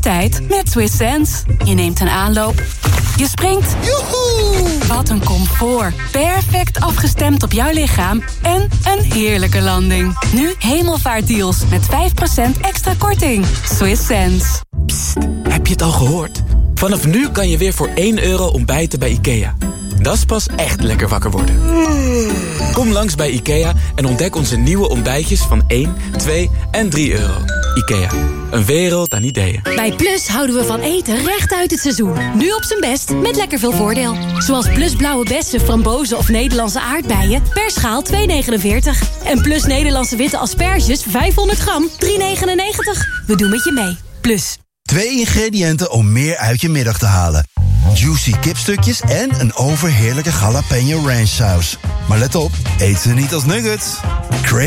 tijd met Swiss Sense. Je neemt een aanloop, je springt. Joehoe! Wat een comfort. Perfect afgestemd op jouw lichaam en een heerlijke landing. Nu hemelvaartdeals met 5% extra korting. Swiss Sense. Psst, heb je het al gehoord? Vanaf nu kan je weer voor €1 ontbijten bij IKEA. Dat is pas echt lekker wakker worden. Kom langs bij IKEA en ontdek onze nieuwe ontbijtjes van 1, 2 en €3. IKEA, een wereld aan ideeën. Bij Plus houden we van eten recht uit het seizoen. Nu op zijn best met lekker veel voordeel. Zoals Plus blauwe bessen, frambozen of Nederlandse aardbeien per schaal €2,49. En Plus Nederlandse witte asperges 500 gram €3,99. We doen met je mee. Plus. 2 ingrediënten om meer uit je middag te halen. Juicy kipstukjes en een overheerlijke jalapeno ranch saus. Maar let op, eet ze niet als nuggets.